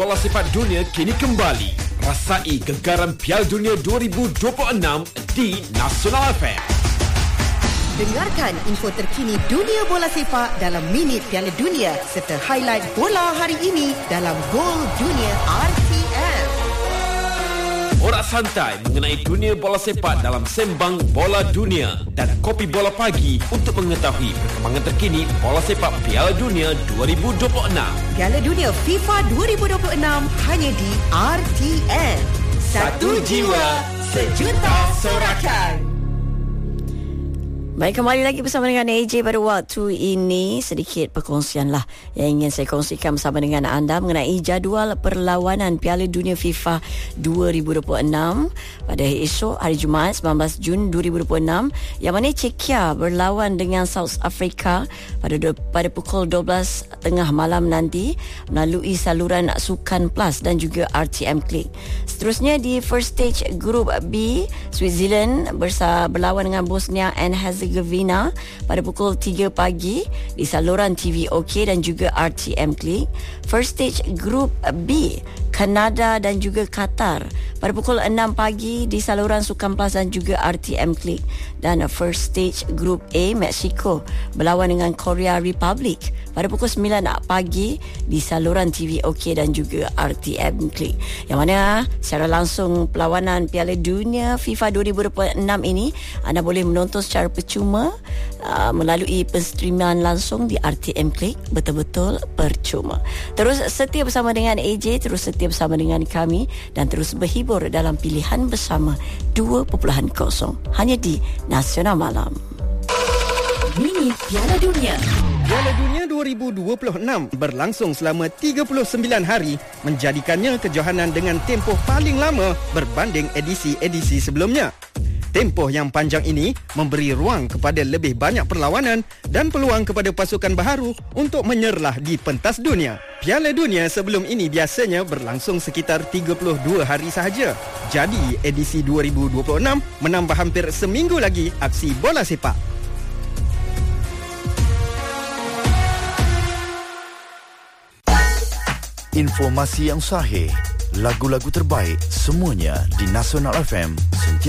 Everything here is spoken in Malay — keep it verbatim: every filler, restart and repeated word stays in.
Bola sepak dunia kini kembali. Rasai gegaran Piala Dunia dua ribu dua puluh enam di Nasional F M. Dengarkan info terkini dunia bola sepak dalam Minit Piala Dunia serta highlight bola hari ini dalam Gol Dunia R T M. Borak santai mengenai dunia bola sepak dalam Sembang Bola Dunia dan Kopi Bola Pagi untuk mengetahui perkembangan terkini bola sepak Piala Dunia dua ribu dua puluh enam. Piala Dunia FIFA dua ribu dua puluh enam hanya di R T M. Satu jiwa, sejuta sorakan. Baik, kembali lagi bersama dengan A J pada waktu ini. Sedikit perkongsian lah yang ingin saya kongsikan bersama dengan anda mengenai jadual perlawanan Piala Dunia FIFA dua ribu dua puluh enam pada esok hari Jumaat sembilan belas Jun dua ribu dua puluh enam, yang mana Czechia berlawan dengan South Africa pada pada pukul dua belas tiga puluh malam nanti melalui saluran Sukan Plus dan juga R T M Click. Seterusnya di first stage Group B, Switzerland bersa berlawan dengan Bosnia and Herzegovina pada pukul tiga pagi di saluran T V OK dan juga R T M Click. First stage Group B, Kanada dan juga Qatar pada pukul enam pagi di saluran Sukan Plus dan juga R T M Click. Dan first stage Group A, Mexico berlawan dengan Korea Republic pada pukul sembilan pagi di saluran T V OK dan juga R T M Click. Yang mana secara langsung perlawanan Piala Dunia FIFA dua ribu dua puluh enam ini anda boleh menonton secara percuma uh, melalui penstreaman langsung di R T M Click, betul-betul percuma. Terus setia bersama dengan A J, terus setia bersama dengan kami dan terus berhibur dalam pilihan bersama dua titik kosong hanya di Nasional Malam. Minit Piala Dunia. Piala Dunia dua ribu dua puluh enam berlangsung selama tiga puluh sembilan hari, menjadikannya kejohanan dengan tempoh paling lama berbanding edisi-edisi sebelumnya. Tempoh yang panjang ini memberi ruang kepada lebih banyak perlawanan dan peluang kepada pasukan baharu untuk menyerlah di pentas dunia. Piala Dunia sebelum ini biasanya berlangsung sekitar tiga puluh dua hari sahaja. Jadi, edisi dua ribu dua puluh enam menambah hampir seminggu lagi aksi bola sepak. Informasi yang sahih, lagu-lagu terbaik, semuanya di Nasional F M.